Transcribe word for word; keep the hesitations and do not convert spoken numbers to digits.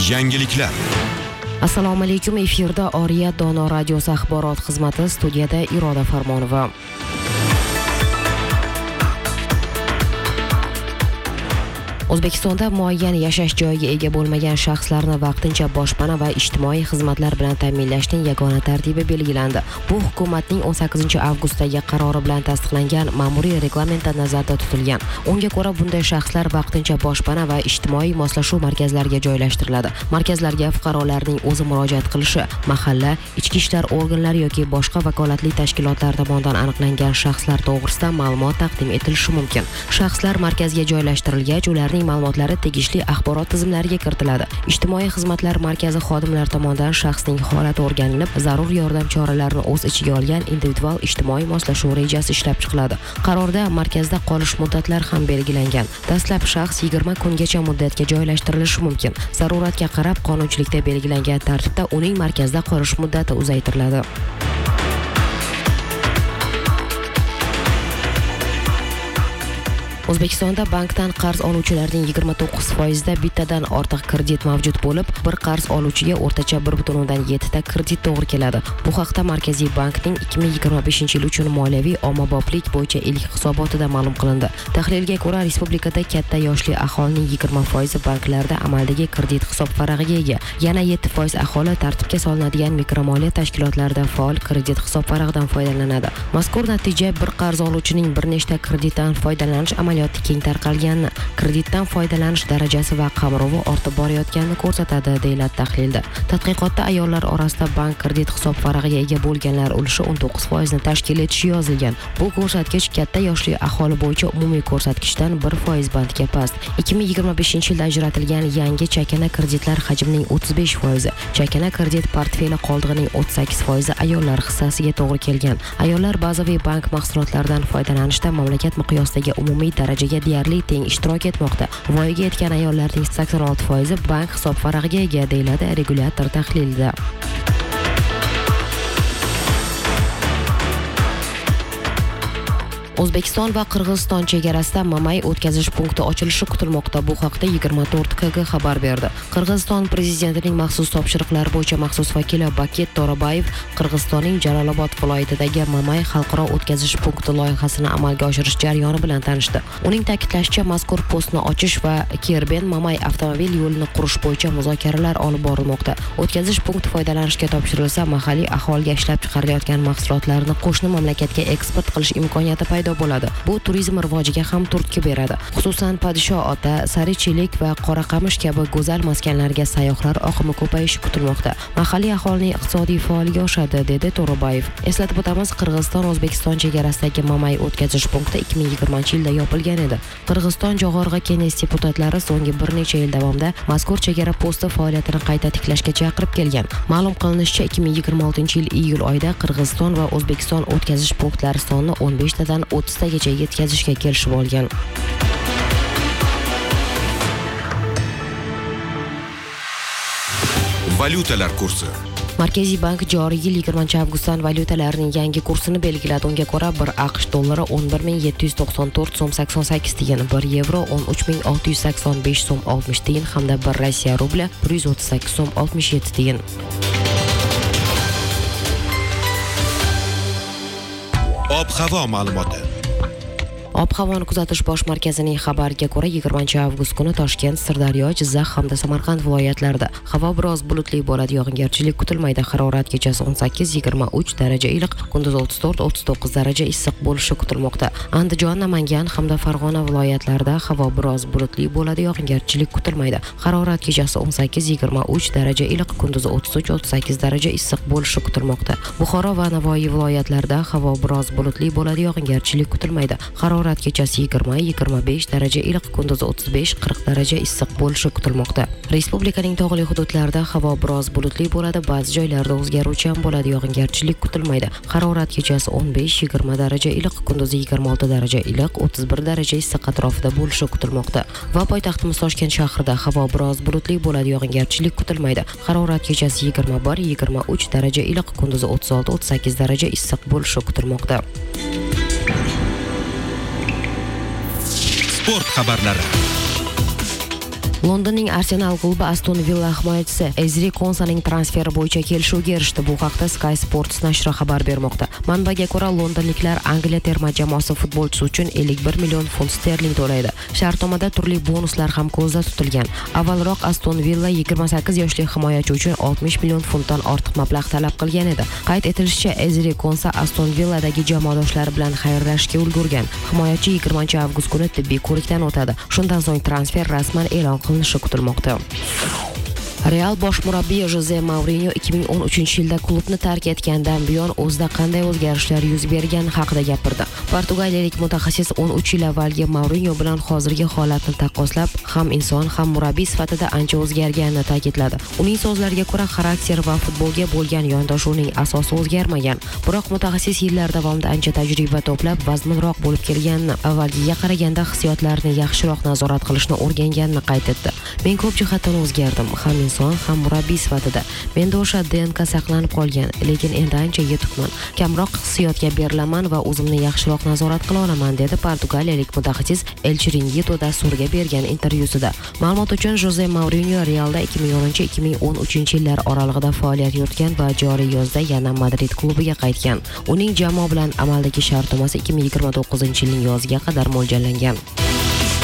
Yangiliklar. Assalomu alaykum, efirda Oriya Dono radiosi axborot xizmati, studiyada Iroda Farmonova. O'zbekistonda muayyan yashash joyiga ega bo'lmagan shaxslarni vaqtincha boshpana va ijtimoiy xizmatlar bilan ta'minlashning yagona tartibi belgilandi. Bu hukumatning o'n sakkizinchi avgustdagi qarori bilan tasdiqlangan ma'muriy reglamentda nazarda tutilgan. Unga ko'ra, bunday shaxslar vaqtincha boshpana va ijtimoiy moslashuv markazlariga joylashtiriladi. Markazlarga fuqarolarning o'zi murojaat qilishi, mahalla, ichki ishlar organlari yoki boshqa vakolatli tashkilotlar tomonidan aniqlangan shaxslar to'g'risida ma'lumot taqdim etilishi mumkin. Shaxslar markazga joylashtirilgach, ularning ma'lumotlari tegishli axborot tizimlariga kiritiladi. Ijtimoiy xizmatlar markazi xodimlari tomonidan shaxsning holati o'rganilib, zarur yordam choralarini o'z ichiga olgan individual ijtimoiy moslashuv rejasi ishlab chiqiladi. Qarorda markazda qolish muddatlari ham belgilangan. Dastlab shaxs yigirma kungacha muddatga joylashtirilishi mumkin. Zaruratga qarab qonunchilikda belgilangan tartibda uning markazda qolish muddati uzaytiriladi. O'zbekistonda bankdan qarz oluvchilarning yigirma to'qqiz foizda bittadan ortiq kredit mavjud bo'lib, bir qarz oluvchiga o'rtacha bir butun o'ndan yetti ta kredit to'g'ri keladi. Bu haqda Markaziy bankning ikki ming yigirma beshinchi yil uchun moliyaviy ommaboplik bo'yicha ilk hisobotida ma'lum qilindi. Tahlilga ko'ra, respublikada katta yoshli aholining yigirma foizi banklarda amaldagi kredit hisob varag'iga ega. Yana yetti foiz aholi tartibga solinadigan mikromoliya tashkilotlarida faol kredit hisob varag'idan foydalanadi. Mazkur natija bir qarz oluvchining bir nechta kreditdan foydalanish amaliyoti keng tarqalganini, kreditdan foydalanish darajasi va qamrovi ortib borayotganini ko'rsatadi, deyiladi tahlilda. Tadqiqotda ayollar orasida bank kredit hisob varag'iga ega bo'lganlar ulushi o'n to'qqiz foizni tashkil etishi yozilgan. Bu ko'rsatkich katta yoshli aholi bo'yicha umumiy ko'rsatkichdan bir foiz bandga past. ikki ming yigirma beshinchi yilda ajratilgan yangi chakana kreditlar hajmining o'ttiz besh foizi, chakana kredit portfeli qoldig'ining o'ttiz sakkiz foizi ayollar hissasiga to'g'ri kelgan. Ayollar bazaviy bank mahsulotlaridan foydalanishda mamlakat miqyosidagi umumiy darajaga deyarli teng ishtirok etmoqda. Voyaga yetgan ayollarning sakson olti foizi bank hisob varag'iga ega, deyiladi regulyator tahlilida. O'zbekiston va Qirg'iziston chegarasida Mamay o'tkazish punkti ochilishi kutilmoqda. Bu haqda yigirma to'rt K G xabar berdi. Qirg'iziston prezidentining maxsus topshiriqlari bo'yicha maxsus vakili Baket To'rabayev Qirg'izistonning Jalolobod viloyatidagi Mamay xalqaro o'tkazish punkti loyihasini amalga oshirish jarayoni bilan tanishdi. Uning ta'kidlashicha, mazkur postni ochish va Kerben-Mamay avtomobil yo'lini qurish bo'yicha muzokaralar olib borilmoqda. O'tkazish punkti foydalanishga topshirilsa, mahalliy aholiga ishlab chiqarilayotgan mahsulotlarni qo'shni mamlakatga eksport qilish imkoniyati paydo bo'ladi. Bu turizm rivojiga ham turtki beradi. Xususan, Podsho ota, Sarichilik va Qoraqamish kabi go'zal maskanlarga sayyohlar oqimi ko'payishi kutilmoqda. Mahalliy aholining iqtisodiy faolligi oshadi, dedi To'rabayev. Eslatib o'tamiz, Qirg'iziston-O'zbekiston chegarasidagi Mamay o'tkazish punkti ikki ming yigirmanchi yilda yopilgan edi. Qirg'iziston Jo'g'org'i Kenges deputatlari so'nggi bir necha yil davomida mazkur chegara posti faoliyatini qayta tiklashga chaqirib kelgan. Ma'lum qilinishicha, ikki ming yigirma oltinchi yil iyul oyida Qirg'iziston va O'zbekiston o'tkazish punktlari sonini o'n besh tadan o'ttiz tagacha yetkazishga kelishib olgan. Valyutalar kursi. Markaziy bank joriy yil yigirmanchi avgustdan valyutalarning yangi kursini belgiladi. Unga ko'ra, bir AQSh dollari o'n bir ming yetti yuz to'qson to'rt so'm sakson sakkiz tiyin, bir yevro o'n uch ming olti yuz sakson besh so'm oltmish tiyin hamda bir Rossiya rubli bir yuz o'ttiz sakkiz so'm oltmish yetti tiyin. Ob-havo ma'lumoti. Ob-havoni kuzatish bosh markazining xabariga ko'ra, yigirmanchi avgust kuni Toshkent, Sirdaryo, Jizzax hamda Samarqand viloyatlarida havo biroz bulutli bo'ladi, yog'ingarchilik kutilmaydi. Harorat kechasi o'n sakkiz yigirma uch daraja iliq, kunduz o'ttiz to'rt o'ttiz to'qqiz daraja issiq bo'lishi kutilmoqda. Andijon, Namangan hamda Farg'ona viloyatlarida havo biroz bulutli bo'ladi, yog'ingarchilik kutilmaydi. Harorat kechasi o'n sakkiz yigirma uch daraja iliq, kunduz o'ttiz uch o'ttiz sakkiz daraja issiq bo'lishi kutilmoqda. Buxoro va Navoiy viloyatlarida havo biroz bulutli bo'ladi, yog'ingarchilik kutilmaydi. Harorat kechasi yigirma yigirma besh daraja iliq, kunduz o'ttiz besh qirq daraja issiq bo'lishi kutilmoqda. Respublikaning tog'li hududlarida havo biroz bulutli bo'ladi, ba'zi joylarda o'zgaruvchan bo'ladi, yog'ingarchilik kutilmaydi. Harorat kechasi o'n besh yigirma daraja iliq, kunduz yigirma olti daraja iliq, o'ttiz bir daraja issiq atrofida bo'lishi kutilmoqda. Va poytaxtimiz Toshkent shahrida havo biroz bulutli bo'ladi, yog'ingarchilik kutilmaydi. Harorat kechasi yigirma bir yigirma uch daraja iliq, kunduz o'ttiz olti o'ttiz sakkiz daraja issiq bo'lishi kutilmoqda. Sport xabarlari. Londonning Arsenal klubi Aston Villa himoyachisi Ezri Konsaning transferi bo'yicha kelishuvga erishdi. Bu haqda Sky Sports nashri xabar bermoqda. Manbaga ko'ra, londonliklar Angliya terma jamoasi futbolchisi uchun ellik bir million funt sterling to'laydi. Shartnomada turli bonuslar ham ko'zda tutilgan. Avvalroq Aston Villa yigirma sakkiz yoshli himoyachi uchun oltmish million funtdan ortiq mablag' talab qilgan edi. Qayd etilishicha, Ezri Konsa Aston Villadagi jamoadoshlari bilan xayrlashishga ulgurgan. Himoyachi yigirmanchi avgust kuni tibbiy ko'rikdan o'tadi. Shundan so'ng transfer rasman e'lon qilinishi kutilmoqda. Real bosh murabbiyi Jose Mourinho ikki ming o'n uchinchi yilda klubni tark etgandan buyon o'zida qanday o'zgarishlar yuz bergani haqida gapirdi. Portugaliyalik mutaxassis o'n uch yil avvalgi Mourinho bilan hozirgi holatni taqqoslab, ham inson, ham murabbiy sifatida ancha o'zgarganini ta'kidladi. Uning so'zlariga ko'ra, xarakter va futbolga bo'lgan yondashuvining asosi o'zgarmagan. Biroq mutaxassis yillar davomida ancha tajriba to'plab, vazminroq bo'lib kelganini, avvalgiga qaraganda hissiyotlarni yaxshiroq nazorat qilishni o'rganganini qayd etdi. Men ko'p jihatdan o'zgardim, ham inson, ham murabbiy sifatida. Menda o'sha D N K saqlanib qolgan, lekin endi ancha yetukman. Kamroq hissiyotga berilaman va o'zimni yaxshiroq nazorat qila olaman, dedi portugaliyalik mutaxassis El Chiringuito dasturiga bergan intervyusida. Ma'lumot uchun, Jose Mourinho Realda ikki ming o'ninchi ikki ming o'n uchinchi yillar oralig'ida faoliyat yuritgan va joriy yozda yana Madrid klubiga qaytgan. Uning jamoa bilan amaldagi shartnomasi ikki ming yigirma to'qqizinchi yilning yoziga qadar mo'ljallangan.